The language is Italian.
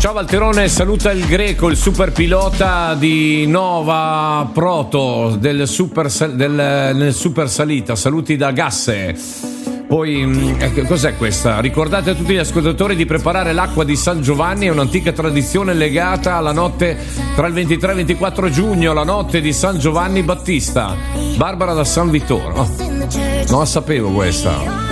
Ciao Valterone, saluta il Greco, il super pilota di Nova Proto nel super salita. Saluti da Gasse. Poi, cos'è questa? Ricordate a tutti gli ascoltatori di preparare l'acqua di San Giovanni, è un'antica tradizione legata alla notte tra il 23 e il 24 giugno, la notte di San Giovanni Battista. Barbara da San Vittore. Oh, non la sapevo questa.